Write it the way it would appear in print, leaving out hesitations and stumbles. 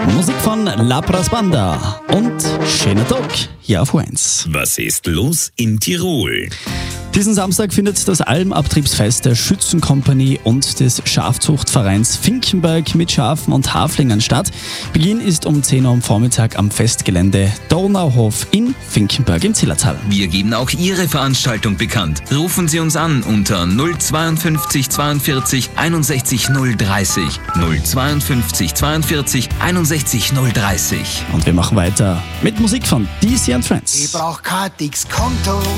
Musik von Labras Banda und schöner Tag hier auf 1. Was ist los in Tirol? Diesen Samstag findet das Almabtriebsfest der Schützenkompanie und des Schafzuchtvereins Finkenberg mit Schafen und Haflingen statt. Beginn ist um 10 Uhr am Vormittag am Festgelände Donauhof in Finkenberg im Zillertal. Wir geben auch Ihre Veranstaltung bekannt. Rufen Sie uns an unter 052 42 61 030. 052 42 61 030. Und wir machen weiter mit Musik von DC and Friends. Ich brauch kein dickes Konto,